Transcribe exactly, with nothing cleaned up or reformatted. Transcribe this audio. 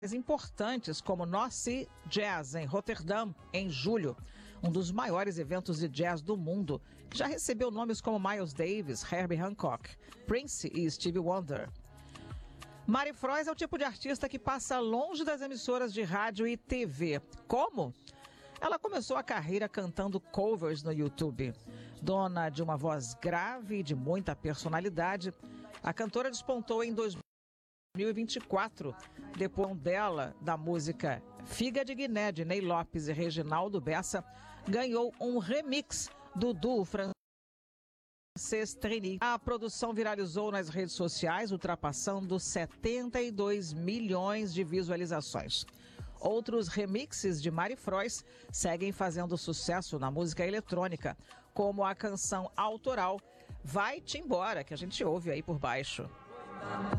importantes como North Sea Jazz em Roterdã, em julho, um dos maiores eventos de jazz do mundo, que já recebeu nomes como Miles Davis, Herbie Hancock, Prince e Stevie Wonder. Mari Frois é o tipo de artista que passa longe das emissoras de rádio e T V. Como? Ela começou a carreira cantando covers no YouTube. Dona de uma voz grave e de muita personalidade, a cantora despontou em dois mil e vinte e quatro, depois dela, da música Figa de Guiné, de Ney Lopes e Reginaldo Bessa, ganhou um remix do duo francês Trini. A produção viralizou nas redes sociais, ultrapassando setenta e dois milhões de visualizações. Outros remixes de Mari Frois seguem fazendo sucesso na música eletrônica, como a canção autoral Vai-te Embora, que a gente ouve aí por baixo.